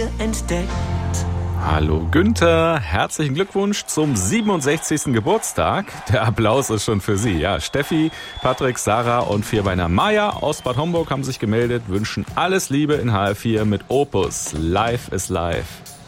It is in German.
hier entdeckt. Hallo Günther, herzlichen Glückwunsch zum 67. Geburtstag. Der Applaus ist schon für Sie. Ja, Steffi, Patrick, Sarah und Vierbeiner Maya aus Bad Homburg haben sich gemeldet, wünschen alles Liebe in HR4 mit Opus. Life is Life.